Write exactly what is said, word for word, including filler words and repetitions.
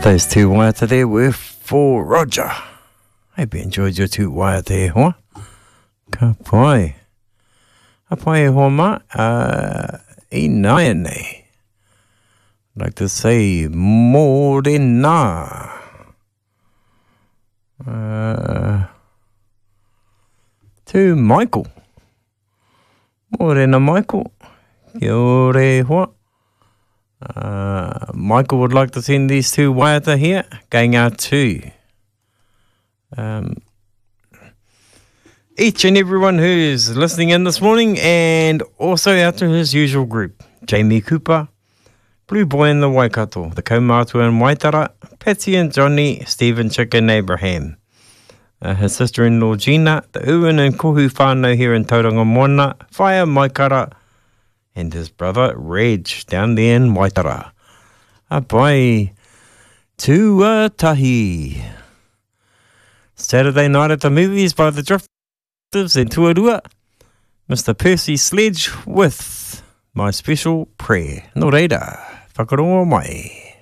Those two waiata there were for Roger. Hope you enjoyed your two waiata there, hoa. Ka pai. A pai e hoa ma, uh, I nai nei. I'd like to say morena. Uh, to Michael. Morena Michael. Kia ore hoa. Uh, Michael would like to send these two waiata here, going out to um, each and everyone who is listening in this morning, and also out to his usual group, Jamie Cooper, Blue Boy in the Waikato, the Kaumātua in Waitara, Patsy and Johnny, Stephen Chicken Abraham, uh, his sister-in-law Gina, the Uan and Kohu whānau here in Tauranga Moana, Whaia Maikara, and his brother Reg down there in Waitara. A pai tuatahi. Saturday night at the movies by the Drifters in Tuarua. Mister Percy Sledge with My Special Prayer. No reira, whakarongo mai.